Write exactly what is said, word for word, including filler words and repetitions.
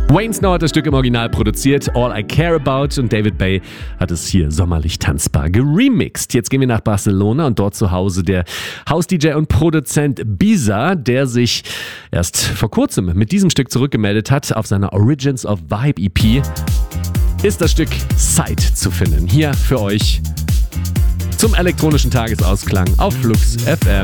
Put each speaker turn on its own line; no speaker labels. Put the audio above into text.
Wayne Snow hat das Stück im Original produziert, All I Care About, und David Bay hat es hier sommerlich tanzbar geremixed. Jetzt gehen wir nach Barcelona und dort zu Hause der House-D J und Produzent Bisa, der sich erst vor kurzem mit diesem Stück zurückgemeldet hat. Auf seiner Origins of Vibe E P ist das Stück Sight zu finden. Hier für euch zum elektronischen Tagesausklang auf Flux F M.